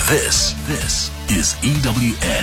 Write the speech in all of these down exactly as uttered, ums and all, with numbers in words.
This, this is E W N.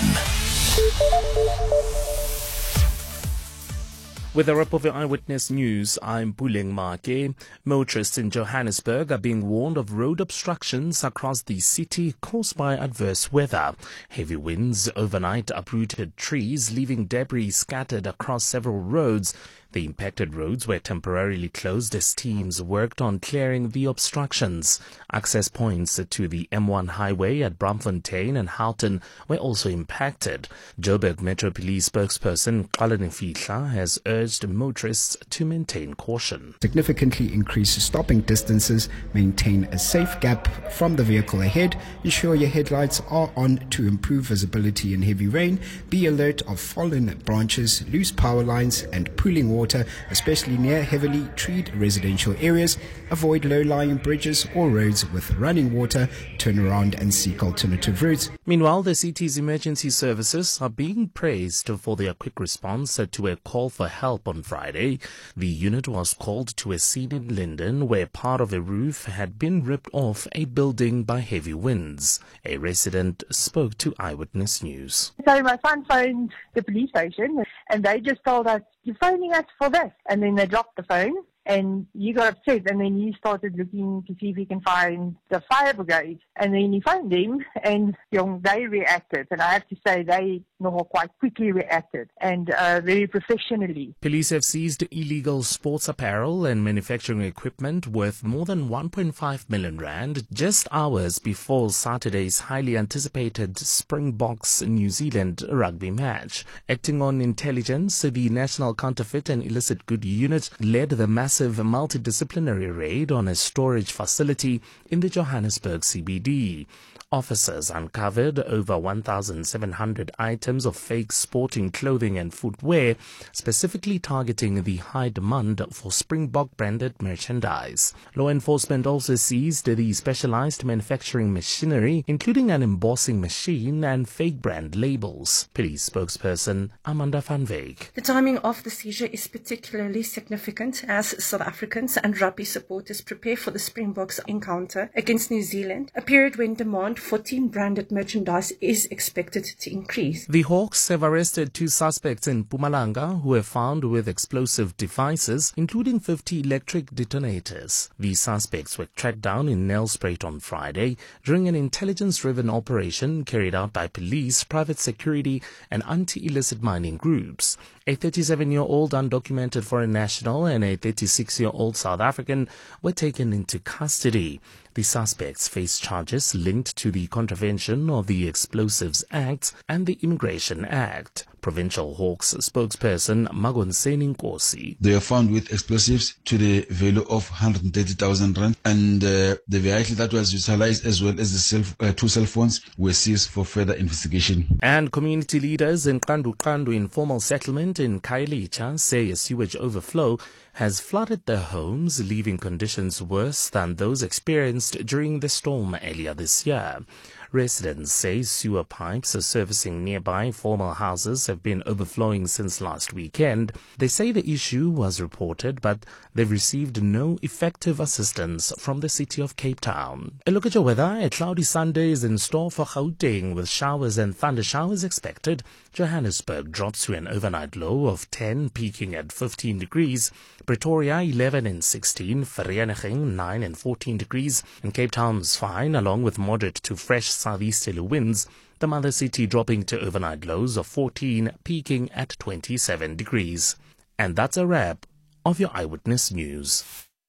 With a wrap of the Eyewitness News, I'm Puleng Make. Motorists in Johannesburg are being warned of road obstructions across the city caused by adverse weather. Heavy winds overnight uprooted trees, leaving debris scattered across several roads. The impacted roads were temporarily closed as teams worked on clearing the obstructions. Access points to the M one highway at Braamfontein and Houghton were also impacted. Joburg Metro Police spokesperson Xalani Fihla has urged motorists to maintain caution. Significantly increase stopping distances, maintain a safe gap from the vehicle ahead, ensure your headlights are on to improve visibility in heavy rain, be alert of fallen branches, loose power lines and pooling water, especially near heavily treed residential areas, avoid low-lying bridges or roads with running water, turn around and seek alternative routes. Meanwhile, the city's emergency services are being praised for their quick response to a call for help on Friday. The unit was called to a scene in Linden where part of a roof had been ripped off a building by heavy winds. A resident spoke to Eyewitness News. So my son phoned the police station and they just told us, "You're phoning us for this." And then they dropped the phone and he got upset and then he started looking to see if he can find the fire brigade. And then he phoned them and you know, they reacted. And I have to say they know, quite quickly reacted and uh, very professionally. Police have seized illegal sports apparel and manufacturing equipment worth more than one point five million rand just hours before Saturday's highly anticipated Springboks New Zealand rugby match. Acting on intelligence, the National Counterfeit and Illicit Good Unit led the massive multidisciplinary raid on a storage facility in the Johannesburg C B D. Officers uncovered over one thousand seven hundred items of fake sporting clothing and footwear, specifically targeting the high demand for Springbok branded merchandise. Law enforcement also seized the specialized manufacturing machinery, including an embossing machine and fake brand labels. Police spokesperson Amanda van Wyk. The timing of the seizure is particularly significant as South Africans and rugby supporters prepare for the Springboks encounter against New Zealand, a period when demand for team-branded merchandise is expected to increase. The Hawks have arrested two suspects in Mpumalanga who were found with explosive devices, including fifty electric detonators. The suspects were tracked down in Nelspruit on Friday during an intelligence-driven operation carried out by police, private security, and anti-illicit mining groups. A thirty-seven-year-old undocumented foreign national and a thirty-six-year-old South African were taken into custody. The suspects face charges linked to the contravention of the Explosives Act and the Immigration Act. Provincial Hawks spokesperson Magonseni Nkosi. They are found with explosives to the value of one hundred thirty thousand rand, and uh, the vehicle that was utilized as well as the cell, uh, two cell phones were seized for further investigation. And community leaders in Kandu Kandu informal settlement in Khayelitsha say a sewage overflow has flooded their homes, leaving conditions worse than those experienced during the storm earlier this year. Residents say sewer pipes servicing nearby formal houses have been overflowing since last weekend. They say the issue was reported, but they've received no effective assistance from the city of Cape Town. A look at your weather. A cloudy Sunday is in store for Gauteng with showers and thunder showers expected. Johannesburg drops to an overnight low of ten, peaking at fifteen degrees. Pretoria eleven and sixteen, Vereeniging nine and fourteen degrees, and Cape Town's fine along with moderate to fresh southeasterly winds. The mother city dropping to overnight lows of fourteen, peaking at twenty-seven degrees. And that's a wrap of your Eyewitness News.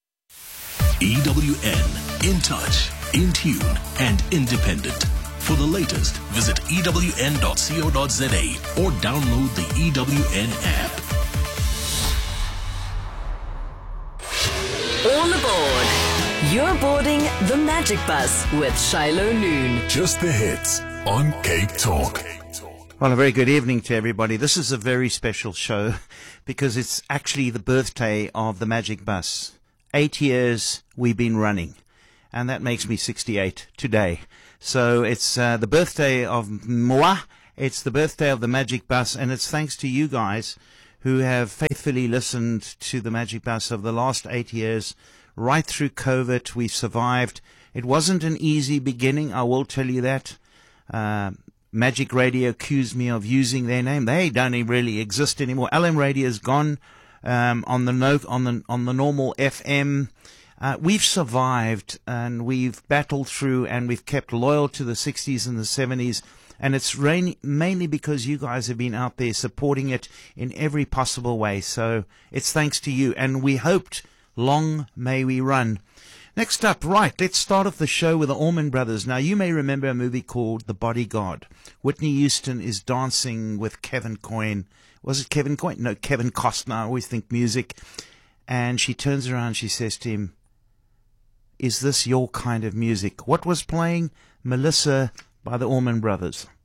E W N, in touch, in tune, and independent. For the latest, visit E W N dot co dot za or download the E W N app. All aboard. You're boarding the Magic Bus with Shiloh Noon. Just the hits on Cape Talk. Well, a very good evening to everybody. This is a very special show because it's actually the birthday of the Magic Bus. Eight years we've been running, and that makes me sixty-eight today. So it's uh, the birthday of moi, it's the birthday of the Magic Bus, and it's thanks to you guys who have faithfully listened to the Magic Bus of the last eight years. Right through COVID, we've survived. It wasn't an easy beginning, I will tell you that. Uh, Magic Radio accused me of using their name. They don't even really exist anymore. L M Radio is gone. Um, on the no, on the on the normal F M. Uh, we've survived and we've battled through and we've kept loyal to the sixties and the seventies. And it's rain, mainly because you guys have been out there supporting it in every possible way. So it's thanks to you. And we hoped long may we run. Next up, right, let's start off the show with the Allman Brothers. Now, you may remember a movie called The Bodyguard. Whitney Houston is dancing with Kevin Coyne. Was it Kevin Coyne? No, Kevin Costner. I always think music. And she turns around, she says to him, "Is this your kind of music?" What was playing? Melissa by the Allman Brothers.